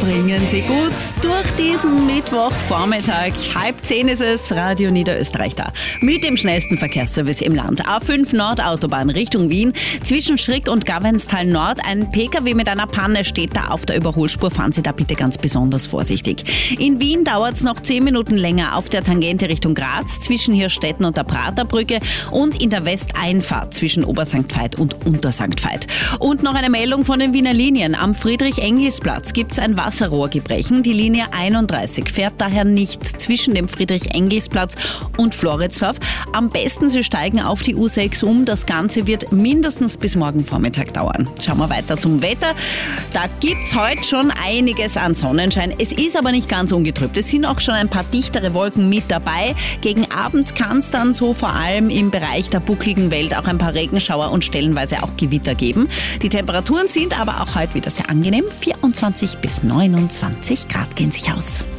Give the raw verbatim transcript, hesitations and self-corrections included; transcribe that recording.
bringen Sie gut durch diesen Mittwochvormittag. Halb zehn ist es, Radio Niederösterreich da. Mit dem schnellsten Verkehrsservice im Land. A fünf Nordautobahn Richtung Wien. Zwischen Schrick und Gavenstal Nord. Ein Pkw mit einer Panne steht da auf der Überholspur. Fahren Sie da bitte ganz besonders vorsichtig. In Wien dauert es noch zehn Minuten länger auf der Tangente Richtung Graz. Zwischen Hirstetten und der Praterbrücke. Und in der Westeinfahrt zwischen Obersankt Veit und Untersankt Veit. Und noch eine Meldung von den Wiener Linien. Am Friedrich-Engels-Platz gibt es ein Wasserrohrgebrechen. Die Linie einunddreißig fährt daher nicht zwischen dem Friedrich-Engels-Platz und Floridsdorf. Am besten Sie steigen auf die U sechs um. Das Ganze wird mindestens bis morgen Vormittag dauern. Schauen wir weiter zum Wetter. Da gibt es heute schon einiges an Sonnenschein. Es ist aber nicht ganz ungetrübt. Es sind auch schon ein paar dichtere Wolken mit dabei. Gegen Abend kann es dann so vor allem im Bereich der buckligen Welt auch ein paar Regenschauer und stellenweise auch Gewitter geben. Die Temperaturen sind aber auch heute wieder sehr angenehm. vierundzwanzig bis neunundzwanzig Grad gehen sich aus.